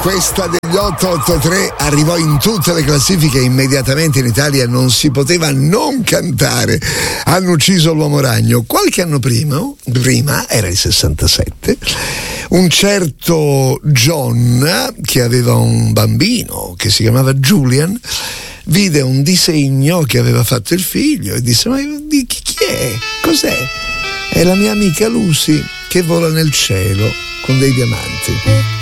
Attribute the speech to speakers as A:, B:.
A: Questa degli 883 arrivò in tutte le classifiche immediatamente in Italia, non si poteva non cantare. Hanno ucciso l'uomo ragno. Qualche anno prima, era il 67, un certo John, che aveva un bambino che si chiamava Julian, vide un disegno che aveva fatto il figlio e disse: ma di chi è? Cos'è? È la mia amica Lucy che vola nel cielo con dei diamanti.